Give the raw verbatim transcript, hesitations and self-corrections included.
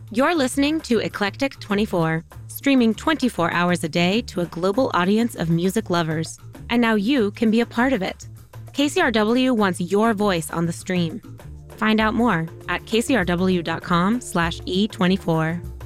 You're listening to Eclectic twenty-four, streaming twenty-four hours a day to a global audience of music lovers. And now you can be a part of it. K C R W wants your voice on the stream. Find out more at kcrw.com slash E24.